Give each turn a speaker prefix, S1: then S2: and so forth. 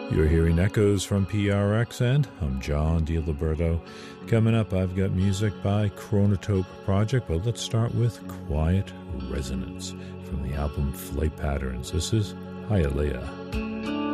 S1: You're hearing echoes from PRX, and I'm John DiLiberto. Coming up, I've got music by Chronotope Project, but let's start with Quiet Resonance from the album Flight Patterns. This is Hialeah.